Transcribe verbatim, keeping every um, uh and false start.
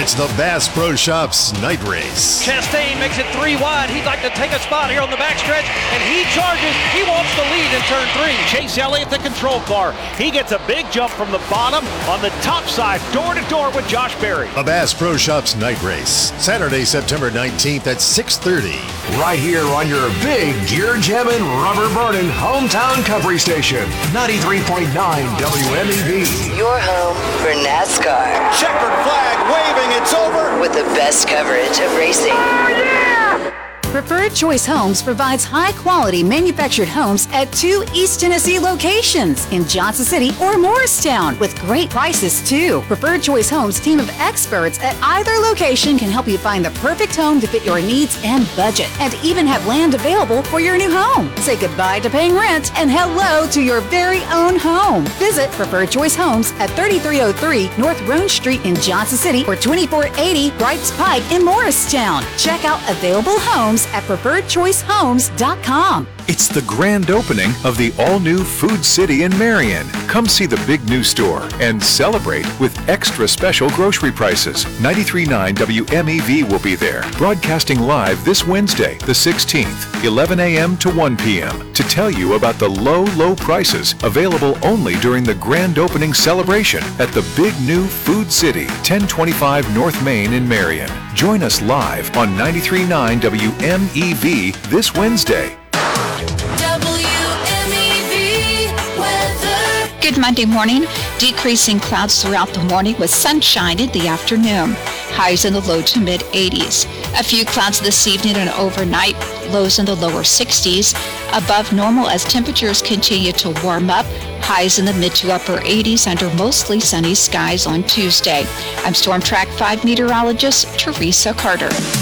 It's the Bass Pro Shops Night Race. Chastain makes it three wide. He'd like to take a spot here on the backstretch, and he charges. He wants the lead in turn three. Chase Elliott, the control car. He gets a big jump from the bottom on the top side, door to door with Josh Berry. The Bass Pro Shops Night Race, Saturday, September nineteenth at six thirty. Right here on your big gear jamming, rubber burning hometown Covery station, ninety-three point nine W M E V. Your home for NASCAR. Checkered flag waving, it's over. With the best coverage of racing. Oh, yeah! Preferred Choice Homes provides high-quality manufactured homes at two East Tennessee locations in Johnson City or Morristown with great prices, too. Preferred Choice Homes' team of experts at either location can help you find the perfect home to fit your needs and budget, and even have land available for your new home. Say goodbye to paying rent and hello to your very own home. Visit Preferred Choice Homes at thirty-three oh three North Roan Street in Johnson City or twenty-four eighty Wrights Pike in Morristown. Check out available homes at preferred choice homes dot com. It's the grand opening of the all-new Food City in Marion. Come see the big new store and celebrate with extra special grocery prices. ninety-three point nine W M E V will be there, broadcasting live this Wednesday, the sixteenth, eleven a.m. to one p.m. to tell you about the low, low prices available only during the grand opening celebration at the big new Food City, ten twenty-five North Main in Marion. Join us live on ninety-three point nine W M E V this Wednesday. Good Monday morning. Decreasing clouds throughout the morning with sunshine in the afternoon. Highs in the low to mid eighties. A few clouds this evening and overnight. Lows in the lower sixties. Above normal as temperatures continue to warm up. Highs in the mid to upper eighties under mostly sunny skies on Tuesday. I'm Storm Track five meteorologist Teresa Carter.